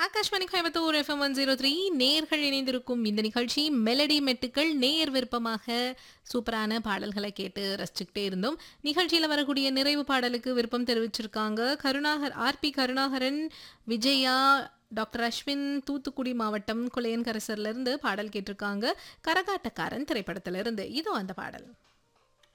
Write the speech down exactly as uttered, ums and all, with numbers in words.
Akashvani Coimbatore FM one zero three நேர்கள் இணைந்திருக்கும் இந்த நிகழ்ச்சி மெலடி மெட்டுக்கள் நேர் விருப்பமாக சூப்பரான பாடல்களை கேட்டு ரசிச்சுக்கிட்டே இருந்தோம். நிகழ்ச்சியில் வரக்கூடிய நிறைவு பாடலுக்கு விருப்பம் தெரிவிச்சிருக்காங்க Karunakar R B Karunakaran, Vijaya, doctor Ashwin, Thoothukudi மாவட்டம் குளையன்கரசர்ல இருந்து பாடல் கேட்டிருக்காங்க. கரகாட்டக்காரன் திரைப்படத்திலிருந்து இதோ அந்த பாடல்.